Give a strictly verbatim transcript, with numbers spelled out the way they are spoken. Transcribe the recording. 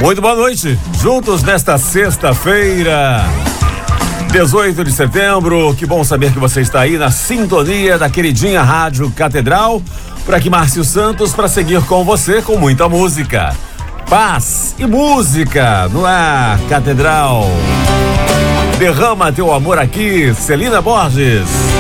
Muito boa noite, juntos nesta sexta-feira, dezoito de setembro. Que bom saber que você está aí na sintonia da queridinha Rádio Catedral. Por aqui Márcio Santos para seguir com você com muita música, paz e música no ar. Catedral, derrama teu amor aqui, Celina Borges.